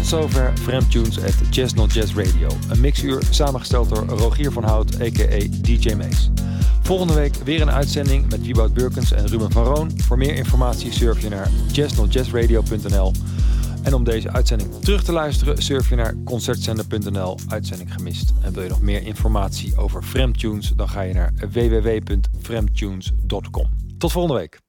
Tot zover Fremtunes at Jazz Not Jazz Radio. Een mixuur samengesteld door Rogier van Hout, a.k.a. DJ Mees. Volgende week weer een uitzending met Wieboud Burkens en Ruben van Roon. Voor meer informatie surf je naar jazznotjazzradio.nl. En om deze uitzending terug te luisteren, surf je naar concertzender.nl, uitzending gemist. En wil je nog meer informatie over Fremtunes, dan ga je naar www.fremtunes.com. Tot volgende week.